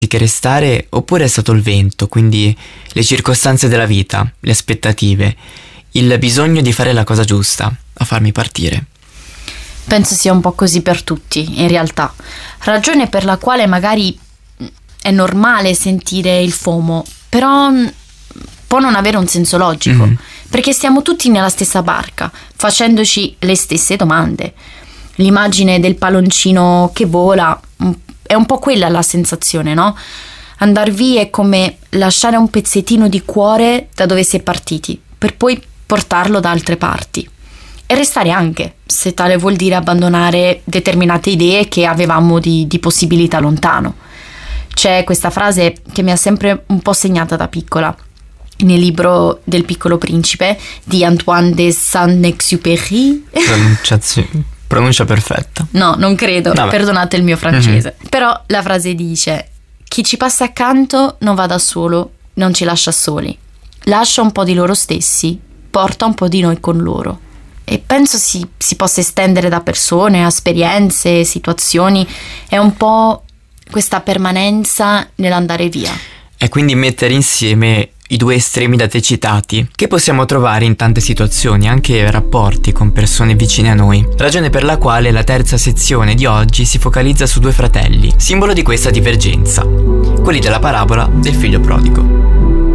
che restare, oppure è stato il vento, quindi le circostanze della vita, le aspettative, il bisogno di fare la cosa giusta a farmi partire? Penso sia un po' così per tutti, in realtà. Ragione per la quale magari è normale sentire il FOMO, però può non avere un senso logico, perché stiamo tutti nella stessa barca, facendoci le stesse domande. L'immagine del palloncino che vola è un po' quella la sensazione, no? Andar via è come lasciare un pezzettino di cuore da dove si è partiti, per poi portarlo da altre parti. E restare anche, se tale vuol dire abbandonare determinate idee che avevamo di possibilità lontano. C'è questa frase che mi ha sempre un po' segnata da piccola, nel libro del Piccolo Principe di Antoine de Saint-Exupéry. Pronuncia perfetta. No, non credo, perdonate il mio francese. Però la frase dice: chi ci passa accanto non va da solo, non ci lascia soli. Lascia un po' di loro stessi, porta un po' di noi con loro. E penso si possa estendere da persone, a esperienze, situazioni. È un po' questa permanenza nell'andare via. E quindi mettere insieme i due estremi da te citati, che possiamo trovare in tante situazioni, anche rapporti con persone vicine a noi. Ragione per la quale la terza sezione di oggi si focalizza su due fratelli, simbolo di questa divergenza, quelli della parabola del figlio prodigo.